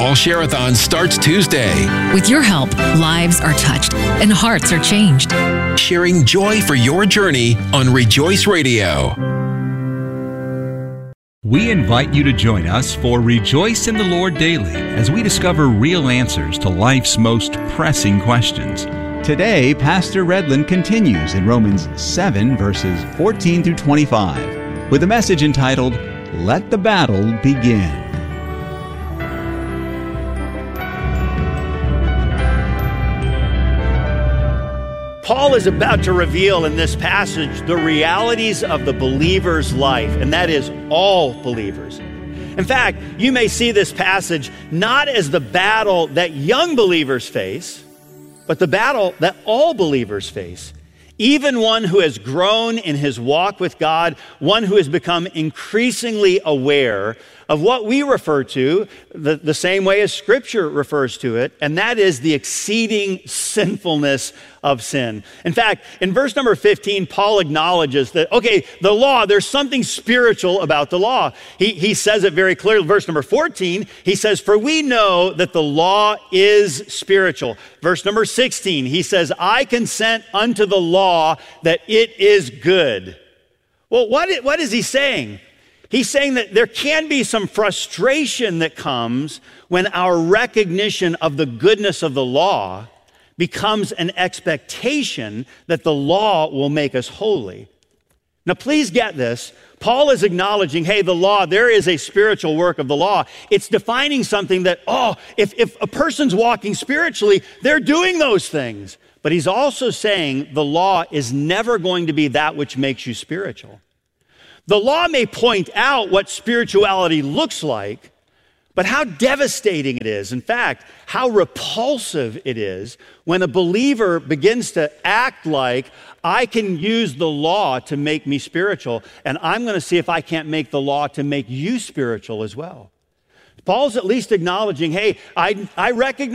Fall Share-a-thon starts Tuesday. With your help, lives are touched and hearts are changed. Sharing joy for your journey on Rejoice Radio. We invite you to join us for Rejoice in the Lord Daily as we discover real answers to life's most pressing questions. Today, Pastor Redland continues in Romans 7, verses 14 through 25, with a message entitled, Let the Battle Begin. Paul is about to reveal in this passage the realities of the believer's life, and that is all believers. In fact, you may see this passage not as the battle that young believers face, but the battle that all believers face. Even one who has grown in his walk with God, one who has become increasingly aware of what we refer to the same way as Scripture refers to it, and that is the exceeding sinfulness of sin. In fact, in verse number 15, Paul acknowledges that, okay, the law, there's something spiritual about the law. He says it very clearly. Verse number 14, he says, for we know that the law is spiritual. Verse number 16, he says, I consent unto the law that it is good. Well, what is he saying? He's saying that there can be some frustration that comes when our recognition of the goodness of the law becomes an expectation that the law will make us holy. Now, please get this. Paul is acknowledging, hey, the law, there is a spiritual work of the law. It's defining something that, if a person's walking spiritually, they're doing those things. But he's also saying the law is never going to be that which makes you spiritual. The law may point out what spirituality looks like, but how devastating it is, in fact, how repulsive it is when a believer begins to act like, I can use the law to make me spiritual, and I'm going to see if I can't make the law to make you spiritual as well. Paul's at least acknowledging, hey, I recognize